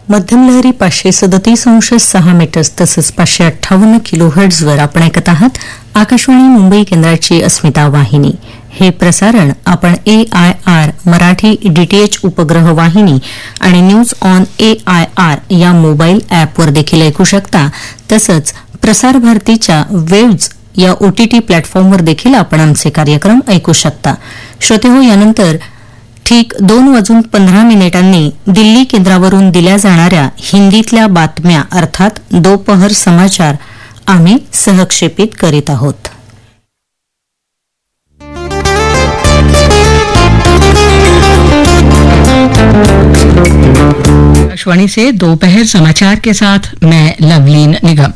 मध्यम लहरी 537.6 मीटर्स तसंच 558 किलोहर्ट्झवर आपण ऐकत आहात आकाशवाणी मुंबई केंद्राची अस्मिता वाहिनी. हे प्रसारण आपण AIR मराठी DTH उपग्रह वाहिनी आणि न्यूज ऑन AIR या मोबाईल ॲपवर देखील ऐकू शकता. तसंच प्रसार भारतीच्या वेव्ज या OTT प्लॅटफॉर्मवर देखील आपण आमचे कार्यक्रम ऐकू शकता. श्रोतेहो, यानंतर ठीक 2:15 दिल्ली केंद्रावरून दिल्या जाणाऱ्या हिंदीतल्या बातम्या अर्थात दोपहर समाचार आम्ही सहक्षेपित करीत आहोत. आकाशवाणी से दोपहर समाचार के साथ मैं लवलीन निगम.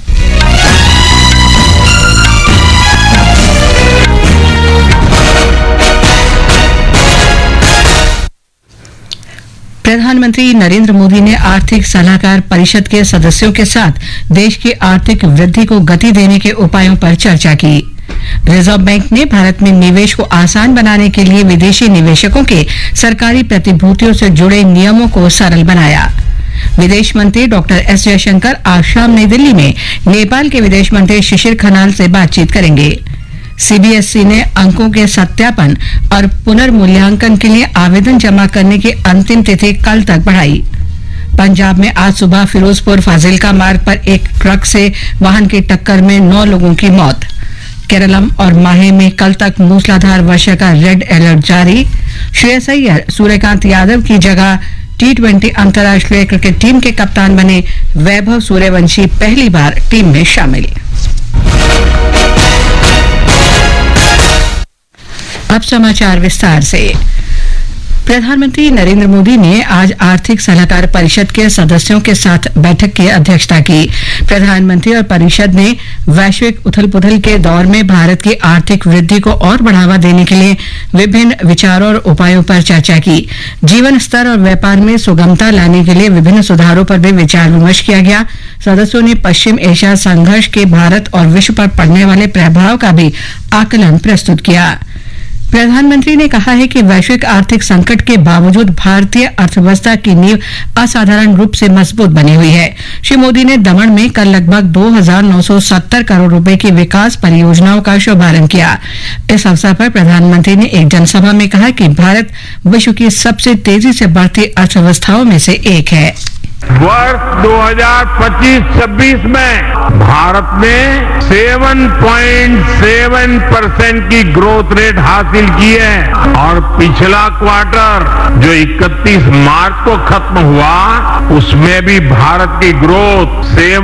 प्रधानमंत्री नरेंद्र मोदी ने आर्थिक सलाहकार परिषद के सदस्यों के साथ देश की आर्थिक वृद्धि को गति देने के उपायों पर चर्चा की. रिजर्व बैंक ने भारत में निवेश को आसान बनाने के लिए विदेशी निवेशकों के सरकारी प्रतिभूतियों से जुड़े नियमों को सरल बनाया. विदेश मंत्री डॉक्टर एस जयशंकर आज शाम नई दिल्ली में नेपाल के विदेश मंत्री शिशिर खनाल से बातचीत करेंगे. CBSE ने अंकों के सत्यापन और पुनर्मूल्यांकन के लिए आवेदन जमा करने की अंतिम तिथि कल तक बढ़ाई. पंजाब में आज सुबह फिरोजपुर फाजिलका मार्ग पर एक ट्रक से वाहन की टक्कर में 9 लोगों की मौत. केरलम और माहे में कल तक मूसलाधार वर्षा का रेड अलर्ट जारी. श्रेयस अय्यर सूर्यकांत यादव की जगह T20 अंतर्राष्ट्रीय क्रिकेट टीम के कप्तान बने. वैभव सूर्यवंशी पहली बार टीम में शामिल. अब समाचार विस्तार से. प्रधानमंत्री नरेंद्र मोदी ने आज आर्थिक सलाहकार परिषद के सदस्यों के साथ बैठक की अध्यक्षता की. प्रधानमंत्री और परिषद ने वैश्विक उथल-पुथल के दौर में भारत की आर्थिक वृद्धि को और बढ़ावा देने के लिए विभिन्न विचारों और उपायों पर चर्चा की. जीवन स्तर और व्यापार में सुगमता लाने के लिए विभिन्न सुधारों पर भी विचार विमर्श किया गया. सदस्यों ने पश्चिम एशिया संघर्ष के भारत और विश्व पर पड़ने वाले प्रभाव का भी आकलन प्रस्तुत किया. प्रधानमंत्री ने कहा है कि वैश्विक आर्थिक संकट के बावजूद भारतीय अर्थव्यवस्था की नींव असाधारण रूप से मजबूत बनी हुई है. श्री मोदी ने दमन में कल लगभग 2,970 करोड़ रुपए की विकास परियोजनाओं का शुभारंभ किया. इस अवसर पर प्रधानमंत्री ने एक जनसभा में कहा कि भारत विश्व की सबसे तेजी से बढ़ती अर्थव्यवस्थाओं में से एक है. वर्ष 2025-26 में भारत ने 7.7% की ग्रोथ रेट हासिल की है और पिछला क्वार्टर जो 31 मार्च को खत्म हुआ उसमें भी भारत की ग्रोथ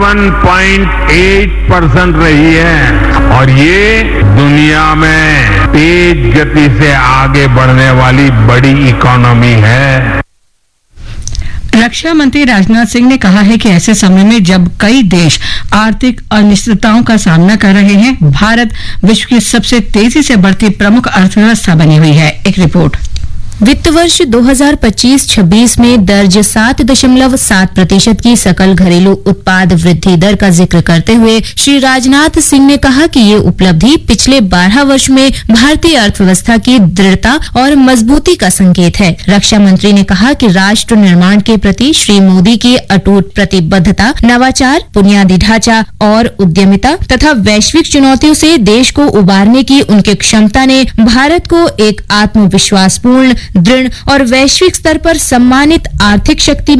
7.8% रही है और ये दुनिया में तेज गति से आगे बढ़ने वाली बड़ी इकोनॉमी है. रक्षा मंत्री राजनाथ सिंह ने कहा है कि ऐसे समय में जब कई देश आर्थिक अनिश्चितताओं का सामना कर रहे हैं, भारत विश्व की सबसे तेजी से बढ़ती प्रमुख अर्थव्यवस्था बनी हुई है. एक रिपोर्ट. वित्त वर्ष 2025-26 में दर्ज 7.7% की सकल घरेलू उत्पाद वृद्धि दर का जिक्र करते हुए श्री राजनाथ सिंह ने कहा कि ये उपलब्धि पिछले 12 वर्ष में भारतीय अर्थव्यवस्था की दृढ़ता और मजबूती का संकेत है. रक्षा मंत्री ने कहा कि राष्ट्र निर्माण के प्रति श्री मोदी की अटूट प्रतिबद्धता, नवाचार, बुनियादी ढांचा और उद्यमिता तथा वैश्विक चुनौतियों से देश को उबारने की उनकी क्षमता ने भारत को एक आत्मविश्वासपूर्ण, दृढ़ और वैश्विक स्तर पर सम्मानित आर्थिक शक्ति